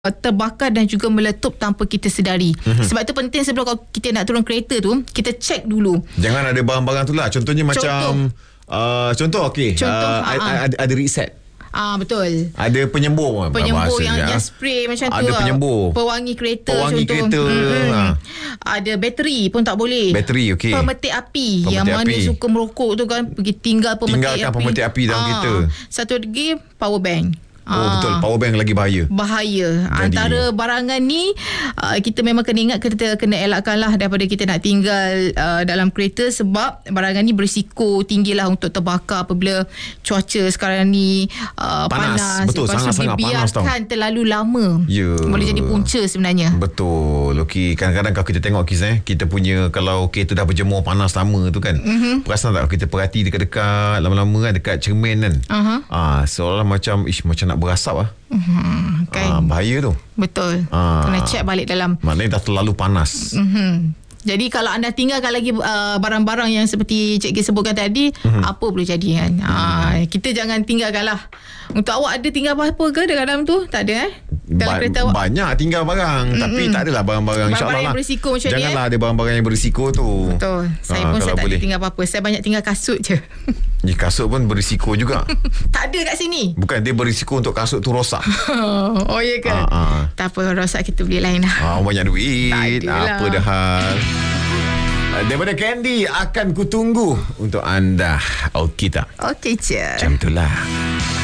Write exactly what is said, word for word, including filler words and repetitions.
terbakar dan juga meletup tanpa kita sedari. Mm-hmm. Sebab itu penting sebelum kita nak turun kereta tu, kita cek dulu. Jangan ada barang-barang tu lah. Contohnya Contoh. macam uh, contoh okey. Contoh, uh, ada, ada reset. Ah betul. Ada penyembur. Penyembur yang, ya. yang spray macam ada tu. Ada penyembur. Pewangi kereta Pewangi contoh. kereta. Hmm. Ha. Ada bateri pun tak boleh. Bateri okey. Pemetik api. Pemetik yang mana api. suka merokok tu kan, pergi tinggal pemetik Tinggalkan api. pemetik api dalam ah. kereta. Satu lagi power bank. Oh ah. betul, power bank lagi bahaya. Bahaya. Jadi, antara barangan ni uh, kita memang kena ingat, kita kena elakkanlah daripada kita nak tinggal uh, dalam kereta, sebab barangan ni berisiko tinggilah untuk terbakar apabila cuaca sekarang ni uh, panas. panas. Betul, Lepas sangat-sangat panas tau. Biarkan terlalu lama. Ya. Boleh jadi punca sebenarnya. Betul. Okey, kadang-kadang kalau kita tengok Kiz eh, kita punya kalau kereta dah berjemur panas lama tu kan. Mm-hmm. Perasan tak kita perhati dekat-dekat lama-lama kan dekat cermin kan. Uh-huh. Ah, seolah macam ish macam nak berasap ah. Mm-hmm. Okay. Ah, bahaya tu. Betul. Ah. Kena check balik dalam. Maknanya dah terlalu panas. Mhm. Jadi kalau anda tinggalkan lagi uh, barang-barang yang seperti Cik G sebutkan tadi, mm-hmm. apa boleh jadi kan? Mm-hmm. Uh, kita jangan tinggalkanlah. Untuk awak ada tinggal apa-apa ke dekat dalam tu? Tak ada eh? Dalam ba- kereta awak? Banyak tinggal barang. Mm-hmm. Tapi tak adalah barang-barang insya-Allah barang-barang lah. yang berisiko macam ni. Janganlah eh? ada barang-barang yang berisiko tu. Betul. Saya ha, pun saya tak boleh. ada tinggal apa-apa. Saya banyak tinggal kasut je. Ni kasut pun berisiko juga. Tak ada kat sini. Bukan, dia berisiko untuk kasut tu rosak. Oh ya ke? Ha, ha. Tak apa, rosak kita beli lain lah. Ah, banyak duit. Apa dah hal. Daripada Candy akan kutunggu untuk anda. Okey tak? Okey je. Macam itulah.